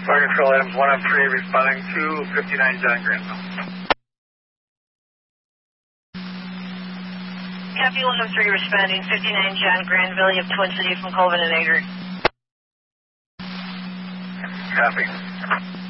Fire Control Adams 103 responding to 59 John Granville. Copy 103 responding 59 John Granville. You have Twin City from Colvin and Agert. Copy.